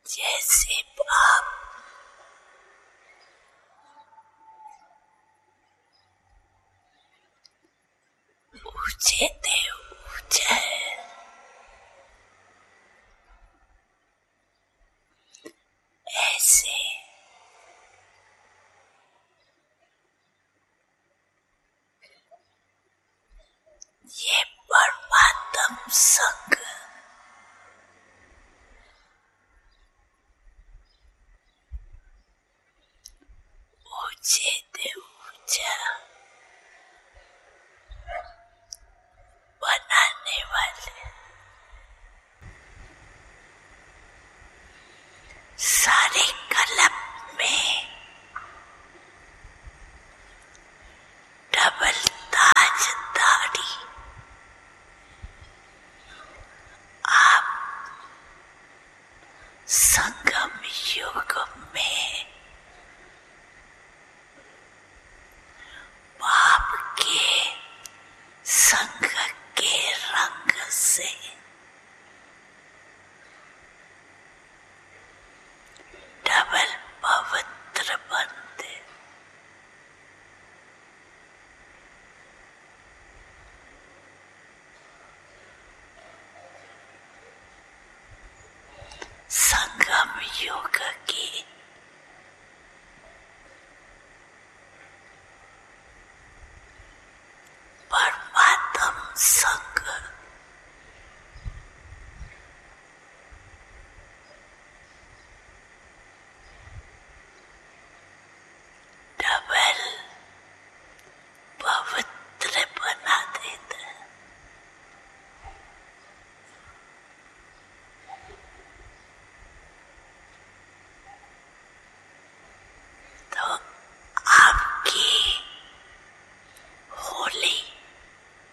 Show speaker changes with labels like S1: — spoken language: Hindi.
S1: जैसे आप ऊंचे थे ऊंचे, ऐसे ये परमात्म संग ऊंचे थे ऊंचा बनाने वाले सारे कलम में डबल ताजदारी आप संगम युग में बाप के संग के रंग से डबल पवित्र बनते। संगम युग